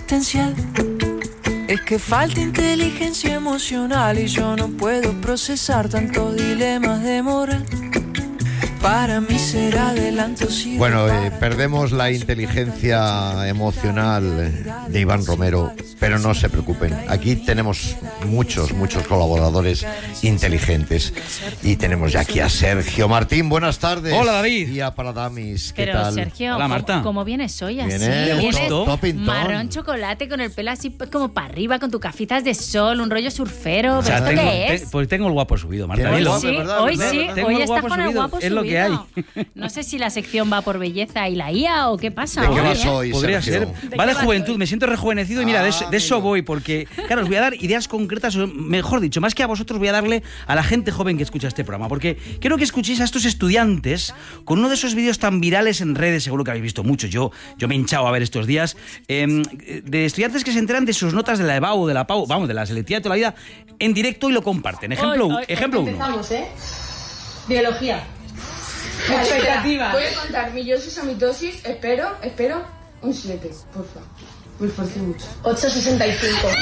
existencial. Es que falta inteligencia emocional y yo no puedo procesar tantos dilemas de moral. Para mí será adelanto si... Bueno, perdemos la inteligencia emocional de Iván Romero, pero no se preocupen. Aquí tenemos muchos colaboradores inteligentes. Y tenemos ya aquí a Sergio Martín. Buenas tardes. Hola, David. Y a Paradamis. ¿Qué Pero, tal? Sergio, hola, Marta. ¿cómo vienes hoy así? Vienes top in marrón chocolate con el pelo así como para arriba, con tus gafitas de sol, un rollo surfero. O sea, ¿Pero esto qué es? pues tengo el guapo subido, Marta. Hoy dilo. sí, Hoy sí, Tengo hoy el estás guapo con el subido, guapo es subido. lo que hay. No sé si la sección va por belleza y la IA o qué pasa. ¿De qué hoy, vas hoy, Podría Sergio? ser. Va de juventud, me siento rejuvenecido y mira, de eso voy, porque, claro, os voy a dar ideas concretas, o mejor dicho, más que a vosotros voy a darle a la gente joven que escucha este programa, porque quiero que escuchéis a estos estudiantes con uno de esos vídeos tan virales en redes, seguro que habéis visto muchos, yo me he hinchado a ver estos días, de estudiantes que se enteran de sus notas de la EBAU, de la PAU, vamos, de la selectividad de toda la vida, en directo y lo comparten. Ejemplo 1. Empezamos, Biología. Expectativa. Voy a contar meiosis a mitosis. Espero. Un 7, porfa. Me esforcé mucho. 8,65.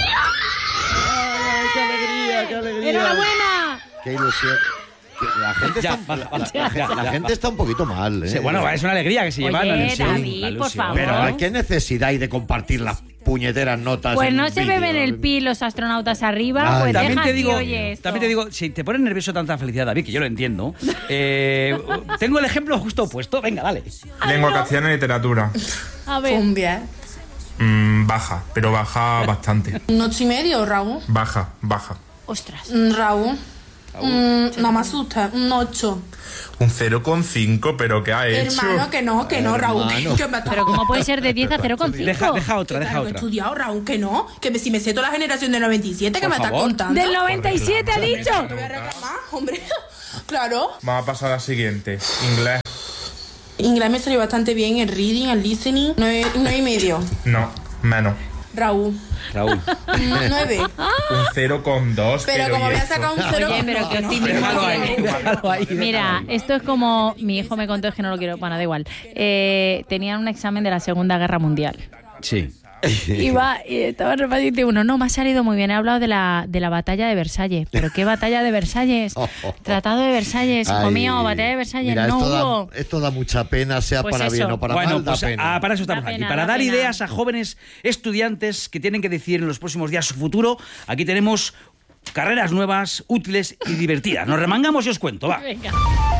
¡Ay, qué alegría! ¡Enhorabuena! ¡Qué ilusión! La gente está un poquito mal, ¿eh? Sí, bueno, es una alegría que se llevan Oye, la ilusión. David, La por ilusión. favor. Pero ¿qué necesidad hay de compartir las puñeteras notas? Pues en no un se vídeo? beben el pi los astronautas arriba, Ay, pues También deja te aquí, digo, oye esto. si te pone nervioso tanta felicidad, David, que yo lo entiendo, tengo el ejemplo justo opuesto. Venga, dale. Lengua castellana y literatura. A ver. Cumbia. Baja, pero baja bastante. Un 8,5, Raúl. Baja. Ostras. Raúl. No me asusta. Un 8. Un 0,5, pero ¿qué ha hecho? Hermano, que no, Raúl. Que me Pero ¿cómo puede ser de 10 a 0,5? Deja otra. Claro, que he estudiado, Raúl, que no. Que si me sé toda la generación del 97, que Por me estás favor. contando. ¿Del 97 ha dicho? Te voy a reclamar, hombre. Claro. Vamos a pasar a la siguiente. Inglés me salió bastante bien, el reading, el listening. 9,5. No, menos. Raúl. 9. Un 0,2. Pero como voy a sacar un 0. Oye, pero qué optimismo Déjalo ahí. Mira, esto es como mi hijo me contó, es que no lo quiero, bueno, da igual. Tenían un examen de la Segunda Guerra Mundial. Sí. Y estaba repasando uno, no, me ha salido muy bien, he hablado de la batalla de Versalles. ¿Pero qué batalla de Versalles? Tratado de Versalles, hijo mío, batalla de Versalles, mira, no hubo. esto da mucha pena, sea Pues para eso. bien o para Bueno, mal, da pues pena. para eso estamos Da aquí, pena, para da dar pena. ideas a jóvenes estudiantes que tienen que decidir en los próximos días su futuro. Aquí tenemos carreras nuevas, útiles y divertidas. Nos remangamos y os cuento, va. Venga.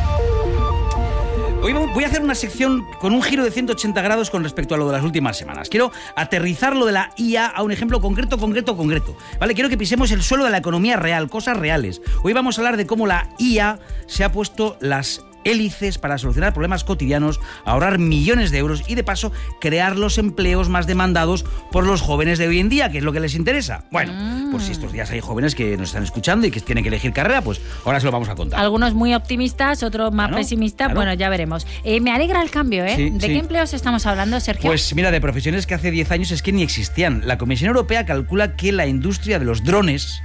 Hoy voy a hacer una sección con un giro de 180 grados con respecto a lo de las últimas semanas. Quiero aterrizar lo de la IA a un ejemplo concreto. ¿Vale? Quiero que pisemos el suelo de la economía real, cosas reales. Hoy vamos a hablar de cómo la IA se ha puesto las hélices para solucionar problemas cotidianos, ahorrar millones de euros y de paso crear los empleos más demandados por los jóvenes de hoy en día, que es lo que les interesa. Bueno, pues si estos días hay jóvenes que nos están escuchando y que tienen que elegir carrera, pues ahora se lo vamos a contar. Algunos muy optimistas, otros más pesimistas, claro. Bueno, ya veremos. Me alegra el cambio, ¿eh? Sí, ¿De sí. qué empleos estamos hablando, Sergio? Pues mira, de profesiones que hace 10 años es que ni existían. La Comisión Europea calcula que la industria de los drones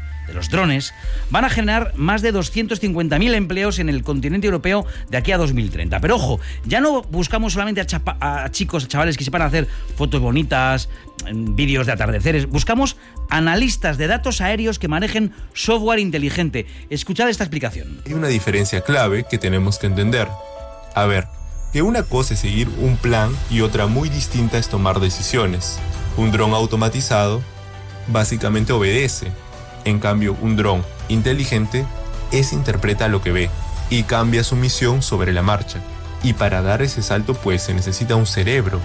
van a generar más de 250.000 empleos en el continente europeo de aquí a 2030. Pero ojo, ya no buscamos solamente a chicos, a chavales que sepan hacer fotos bonitas, vídeos de atardeceres. Buscamos analistas de datos aéreos que manejen software inteligente. Escuchad esta explicación. Hay una diferencia clave que tenemos que entender. A ver, que una cosa es seguir un plan y otra muy distinta es tomar decisiones. Un dron automatizado básicamente obedece. En cambio, un dron inteligente interpreta lo que ve y cambia su misión sobre la marcha. Y para dar ese salto pues se necesita un cerebro.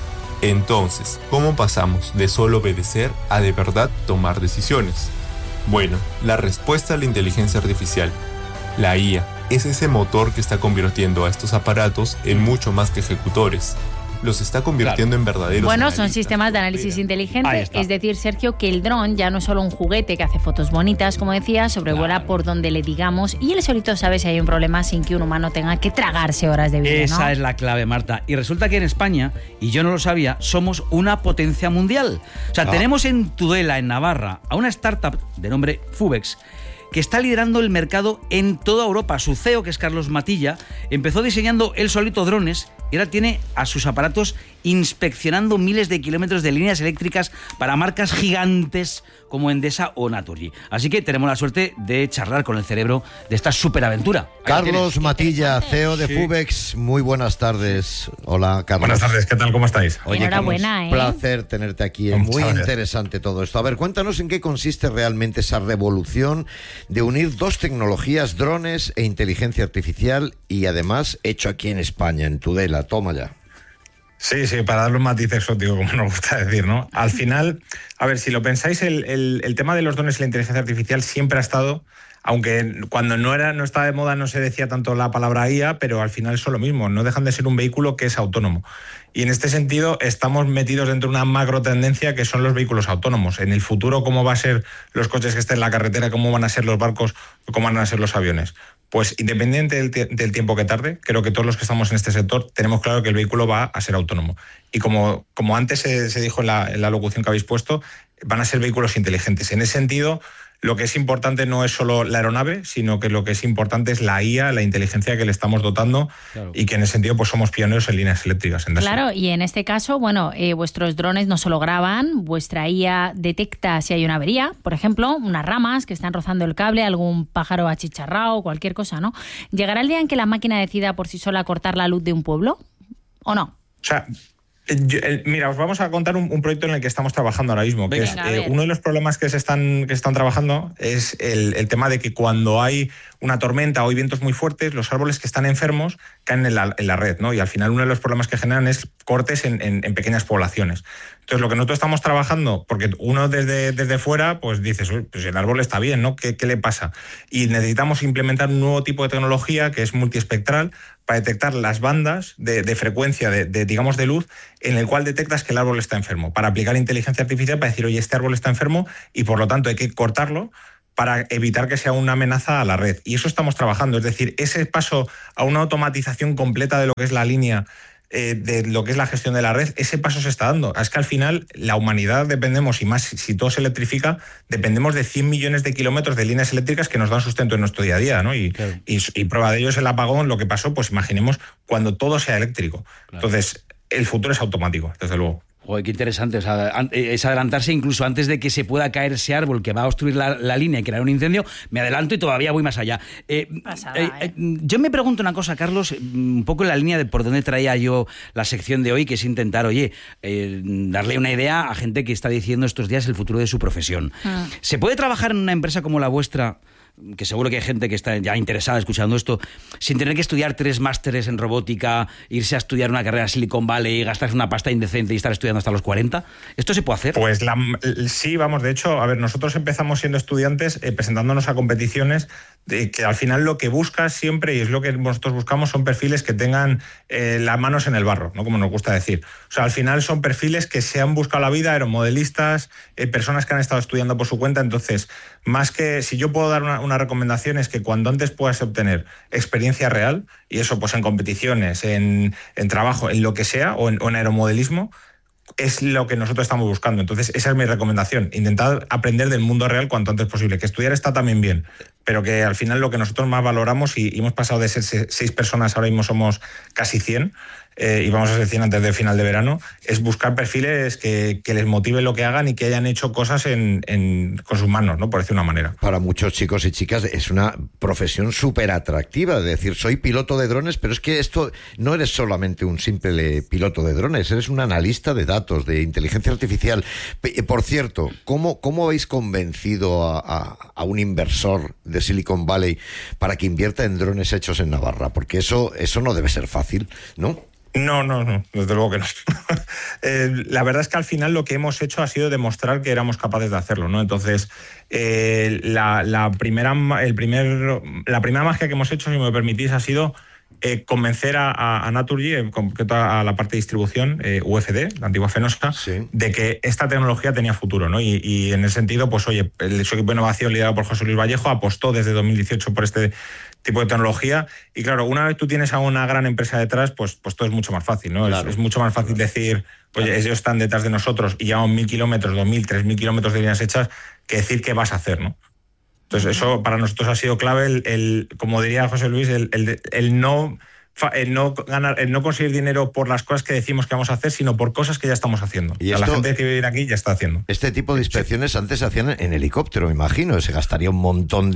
Entonces, ¿cómo pasamos de solo obedecer a de verdad tomar decisiones? Bueno, la respuesta a la inteligencia artificial, la IA, es ese motor que está convirtiendo a estos aparatos en mucho más que ejecutores. Los está convirtiendo en verdaderos Bueno, son analistas sistemas de análisis inteligente, es decir, Sergio, que el dron ya no es solo un juguete que hace fotos bonitas, como decía, sobrevuela por donde le digamos y él solito sabe si hay un problema sin que un humano tenga que tragarse horas de vídeo, Esa ¿no? es la clave, Marta. Y resulta que en España, y yo no lo sabía, somos una potencia mundial. O sea, tenemos en Tudela, en Navarra, a una startup de nombre Fubex, que está liderando el mercado en toda Europa. Su CEO, que es Carlos Matilla, empezó diseñando él solito drones y ahora tiene a sus aparatos inspeccionando miles de kilómetros de líneas eléctricas para marcas gigantes como Endesa o Naturgy. Así que tenemos la suerte de charlar con el cerebro de esta superaventura. Carlos Matilla, CEO de Fubex, muy buenas tardes. Hola, Carlos. Buenas tardes, ¿qué tal? ¿Cómo estáis? Oye, enhorabuena, un placer tenerte aquí. Es muy interesante todo esto. A ver, cuéntanos en qué consiste realmente esa revolución de unir dos tecnologías, drones e inteligencia artificial, y además hecho aquí en España, en Tudela. Toma ya. Sí, para darle un matiz exótico, como nos gusta decir, ¿no? Al final, a ver, si lo pensáis, el tema de los drones y la inteligencia artificial siempre ha estado, aunque cuando no estaba de moda no se decía tanto la palabra IA, pero al final son lo mismo, no dejan de ser un vehículo que es autónomo. Y en este sentido estamos metidos dentro de una macro tendencia que son los vehículos autónomos. En el futuro, ¿cómo van a ser los coches que estén en la carretera? ¿Cómo van a ser los barcos? ¿Cómo van a ser los aviones? Pues independiente del tiempo que tarde, creo que todos los que estamos en este sector tenemos claro que el vehículo va a ser autónomo. Y como antes se dijo en la locución que habéis puesto, van a ser vehículos inteligentes. En ese sentido, lo que es importante no es solo la aeronave, sino que lo que es importante es la IA, la inteligencia que le estamos dotando, claro. Y que en ese sentido pues somos pioneros en líneas eléctricas. Claro, y en este caso, vuestros drones no solo graban, vuestra IA detecta si hay una avería, por ejemplo, unas ramas que están rozando el cable, algún pájaro achicharrado, cualquier cosa, ¿no? ¿Llegará el día en que la máquina decida por sí sola cortar la luz de un pueblo o no? O sea, mira, os vamos a contar un proyecto en el que estamos trabajando ahora mismo, que es uno de los problemas que se están trabajando es el tema de que cuando hay una tormenta o hay vientos muy fuertes, los árboles que están enfermos caen en la red, ¿no? Y al final uno de los problemas que generan es cortes en pequeñas poblaciones. Entonces, lo que nosotros estamos trabajando, porque uno desde fuera, pues dices, pues el árbol está bien, ¿no? ¿Qué le pasa? Y necesitamos implementar un nuevo tipo de tecnología que es multiespectral para detectar las bandas de frecuencia digamos, de luz en el cual detectas que el árbol está enfermo, para aplicar inteligencia artificial para decir, oye, este árbol está enfermo y por lo tanto hay que cortarlo para evitar que sea una amenaza a la red. Y eso estamos trabajando, es decir, ese paso a una automatización completa de lo que es la línea, de lo que es la gestión de la red, ese paso se está dando. Es que al final la humanidad dependemos, y más si todo se electrifica, dependemos de 100 millones de kilómetros de líneas eléctricas que nos dan sustento en nuestro día a día, ¿no? Y prueba de ello es el apagón, lo que pasó, pues imaginemos cuando todo sea eléctrico. Claro. Entonces, el futuro es automático, desde luego. Joder, qué interesante. O sea, es adelantarse incluso antes de que se pueda caer ese árbol que va a obstruir la línea y crear un incendio. Me adelanto y todavía voy más allá. Yo me pregunto una cosa, Carlos, un poco en la línea de por dónde traía yo la sección de hoy, que es intentar, darle una idea a gente que está diciendo estos días el futuro de su profesión. ¿Se puede trabajar en una empresa como la vuestra, que seguro que hay gente que está ya interesada escuchando esto, sin tener que estudiar 3 másteres en robótica, irse a estudiar una carrera en Silicon Valley, gastarse una pasta indecente y estar estudiando hasta los 40? ¿Esto se puede hacer? Pues sí, vamos, de hecho, a ver, nosotros empezamos siendo estudiantes presentándonos a competiciones que al final lo que buscas siempre, y es lo que nosotros buscamos, son perfiles que tengan las manos en el barro, ¿no? Como nos gusta decir. O sea, al final son perfiles que se han buscado la vida, aeromodelistas, personas que han estado estudiando por su cuenta. Entonces, más que si yo puedo dar una recomendación, es que cuando antes puedas obtener experiencia real, y eso pues en competiciones, en trabajo, en lo que sea, o en aeromodelismo, es lo que nosotros estamos buscando. Entonces, esa es mi recomendación. Intentar aprender del mundo real cuanto antes posible. Que estudiar está también bien, pero que al final lo que nosotros más valoramos, y hemos pasado de ser 6 personas, ahora mismo somos casi 100, y vamos a ser 100 antes del final de verano, es buscar perfiles que les motive lo que hagan y que hayan hecho cosas con sus manos, ¿no? Por decir una manera. Para muchos chicos y chicas es una profesión súper atractiva, es decir, soy piloto de drones, pero es que esto no eres solamente un simple piloto de drones, eres un analista de datos, de inteligencia artificial. Por cierto, ¿cómo habéis convencido a un inversor de Silicon Valley para que invierta en drones hechos en Navarra? Porque eso no debe ser fácil, ¿no? No, desde luego que no. La verdad es que al final lo que hemos hecho ha sido demostrar que éramos capaces de hacerlo, ¿no? Entonces, la primera magia que hemos hecho, si me permitís, ha sido convencer a Naturgy, en concreto a la parte de distribución, UFD, la antigua Fenosa, sí, de que esta tecnología tenía futuro, ¿no? Y en ese sentido, pues oye, su equipo de innovación liderado por José Luis Vallejo apostó desde 2018 por este tipo de tecnología. Y claro, una vez tú tienes a una gran empresa detrás, pues todo es mucho más fácil, ¿no? Claro. Es mucho más fácil decir, oye, claro, ellos están detrás de nosotros y llevamos 1.000 kilómetros, 2.000, 3.000 kilómetros de líneas hechas, que decir qué vas a hacer, ¿no? Entonces, eso para nosotros ha sido clave, como diría José Luis, el no el no conseguir dinero por las cosas que decimos que vamos a hacer, sino por cosas que ya estamos haciendo. Y la gente que vive aquí ya está haciendo. Este tipo de inspecciones antes se hacían en helicóptero, me imagino. Se gastaría un montón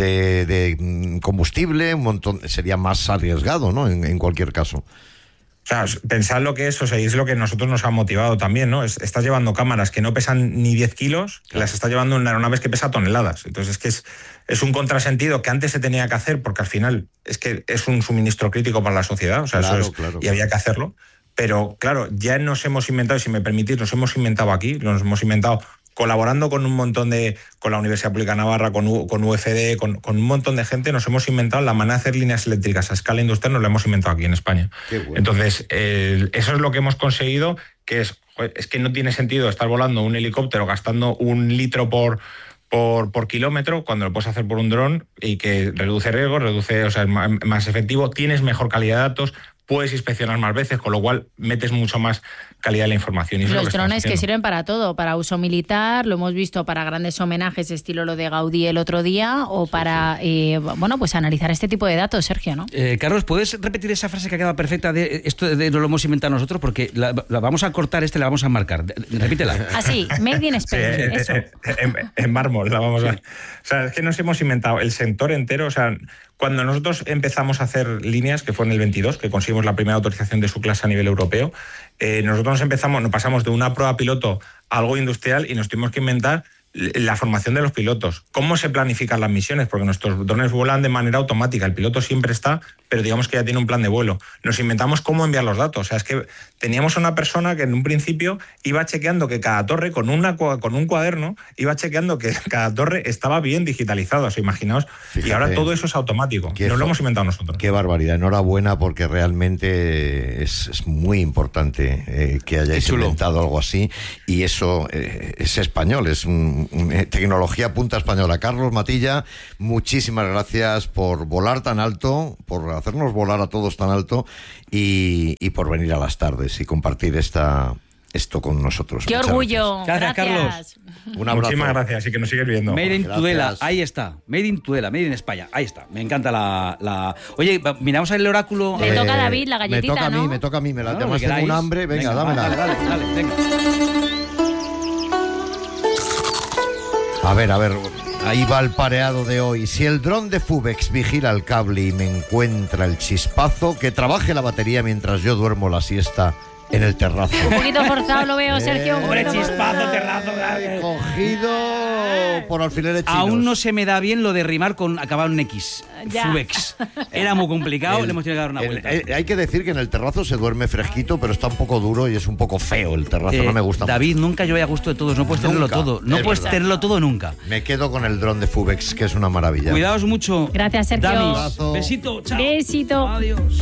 de combustible, sería más arriesgado, ¿no? En cualquier caso. O sea, pensad lo que es, o sea, y es lo que nosotros nos ha motivado también, ¿no? Estás llevando cámaras que no pesan ni 10 kilos, las estás llevando en una aeronave que pesa toneladas. Entonces es un contrasentido que antes se tenía que hacer, porque al final es que es un suministro crítico para la sociedad, o sea, y había que hacerlo. Pero claro, ya nos hemos inventado, y si me permitís, nos hemos inventado colaborando con un montón con la Universidad Pública de Navarra, con UFD, con un montón de gente, nos hemos inventado la manera de hacer líneas eléctricas a escala industrial, nos la hemos inventado aquí en España. Qué bueno. Entonces, eso es lo que hemos conseguido, que es que no tiene sentido estar volando un helicóptero gastando 1 litro por kilómetro, cuando lo puedes hacer por un dron y que reduce riesgos, o sea, es más efectivo, tienes mejor calidad de datos, puedes inspeccionar más veces, con lo cual metes mucho más calidad de la información. Y los drones que sirven para todo, para uso militar, lo hemos visto para grandes homenajes, estilo lo de Gaudí el otro día, o para, pues analizar este tipo de datos, Sergio, ¿no? Carlos, ¿puedes repetir esa frase que acaba perfecta de esto de no lo hemos inventado nosotros? Porque la vamos a cortar, la vamos a marcar. Repítela. Así, made in Spain, eso. En mármol la vamos a... O sea, es que nos hemos inventado el sector entero, o sea... Cuando nosotros empezamos a hacer líneas, que fue en el 22, que conseguimos la primera autorización de su clase a nivel europeo, nosotros nos pasamos de una prueba piloto a algo industrial y nos tuvimos que inventar la formación de los pilotos. ¿Cómo se planifican las misiones? Porque nuestros drones vuelan de manera automática. El piloto siempre está, pero digamos que ya tiene un plan de vuelo. Nos inventamos cómo enviar los datos. O sea, es que teníamos a una persona que en un principio iba chequeando que cada torre, con un cuaderno, iba chequeando que cada torre estaba bien digitalizada. O sea, imaginaos. Fíjate, y ahora todo eso es automático. Nos lo hemos inventado nosotros. Qué barbaridad. Enhorabuena, porque realmente es muy importante que hayáis inventado algo así. Y eso es español, es tecnología punta española. Carlos Matilla, muchísimas gracias por volar tan alto, por hacernos volar a todos tan alto y por venir a las tardes y compartir esto con nosotros. ¡Qué orgullo! Gracias, Carlos. Un abrazo. Muchísimas gracias y que nos sigues viendo. Made in Tudela, ahí está. Made in Tudela, Made in España, ahí está. Me encanta la... Oye, miramos el oráculo. Le toca a David la galletita, me toca a mí. Además tengo un hambre. Venga, dámela. Dale, venga. A ver, ahí va el pareado de hoy. Si el dron de Fubex vigila el cable y me encuentra el chispazo, que trabaje la batería mientras yo duermo la siesta en el terrazo. Un poquito forzado lo veo, Sergio. Hombre, chispazo, terrazo. Cogido por alfileres chinos. Aún no se me da bien lo de rimar con acabar en X. Fubex. Era muy complicado, le hemos tenido que dar una vuelta. Hay que decir que en el terrazo se duerme fresquito, pero está un poco duro y es un poco feo el terrazo, no me gusta. David, nunca yo voy a gusto de todos, no puedes tenerlo todo. No puedes tenerlo todo nunca. Me quedo con el dron de Fubex, que es una maravilla. Cuidaos mucho. Gracias, Sergio. Damis, besito, chao. Besito. Adiós.